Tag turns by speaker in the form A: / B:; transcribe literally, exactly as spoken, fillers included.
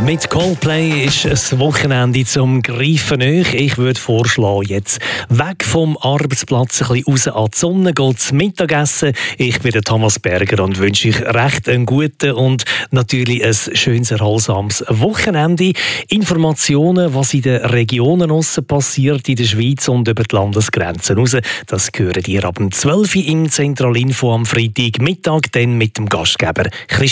A: Mit Coldplay ist ein Wochenende zum Greifen nahe. Ich würde vorschlagen, jetzt weg vom Arbeitsplatz, ein bisschen raus an die Sonne, geht zum Mittagessen. Ich bin der Thomas Berger und wünsche euch recht einen guten und natürlich ein schönes, erholsames Wochenende. Informationen, was in den Regionen aussen passiert, in der Schweiz und über die Landesgrenzen raus, das hören ihr ab zwölf Uhr im Zentralinfo am Freitagmittag, dann mit dem Gastgeber Christian